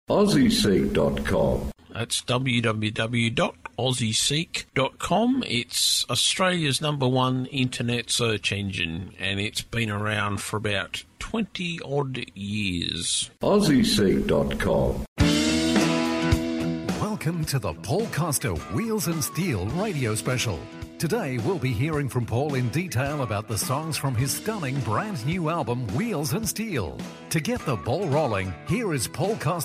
AussieSeek.com. That's www.aussieseek.com. It's Australia's #1 internet search engine, and it's been around for about 20-odd years. AussieSeek.com. Welcome to the Paul Coster Wheels and Steel radio special. Today we'll be hearing from Paul in detail about the songs from his stunning brand new album Wheels and Steel. To get the ball rolling, here is Paul Coster.